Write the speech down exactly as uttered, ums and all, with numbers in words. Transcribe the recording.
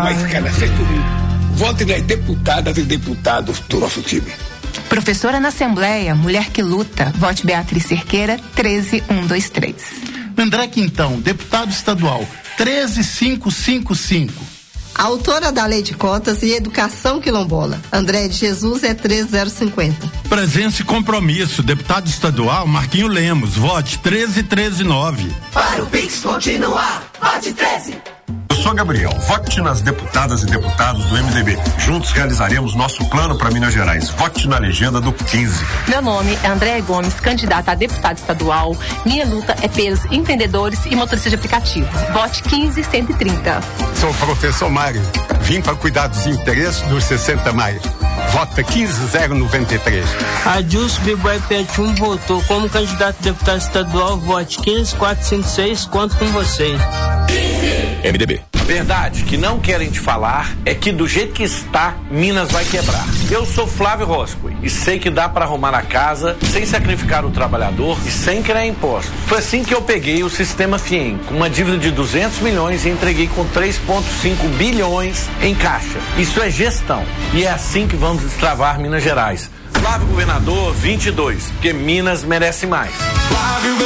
Mas, cara, certo, votem nas deputadas e deputados do nosso time. Professora na Assembleia, mulher que luta. Vote Beatriz Cerqueira, treze mil cento e vinte e três. André Quintão, deputado estadual, treze mil quinhentos e cinquenta e cinco. Autora da Lei de Cotas e Educação Quilombola, André de Jesus, é treze mil cinquenta. Presença e compromisso, deputado estadual Marquinho Lemos, vote treze mil trezentos e nove. Para o Pix continuar, vote treze. Eu sou Gabriel, vote nas deputadas e deputados do M D B. Juntos realizaremos nosso plano para Minas Gerais. Vote na legenda do quinze. Meu nome é André Gomes, candidata a deputado estadual. Minha luta é pelos empreendedores e motoristas de aplicativo. Vote quinze mil cento e trinta. Sou o professor Mário, vim para cuidar dos interesses dos sessenta mais. Vota quinze mil noventa e três. Adilson Biboy Petum votou como candidato a deputado estadual. Vote quinze mil quatrocentos e cinquenta e seis. Conto com vocês. M D B. A verdade que não querem te falar é que do jeito que está, Minas vai quebrar. Eu sou Flávio Rosco e sei que dá para arrumar a casa sem sacrificar o trabalhador e sem criar impostos. Foi assim que eu peguei o sistema FIEM, com uma dívida de duzentos milhões e entreguei com três vírgula cinco bilhões em caixa. Isso é gestão e é assim que vamos destravar Minas Gerais. Flávio Governador vinte e dois, porque Minas merece mais. Flávio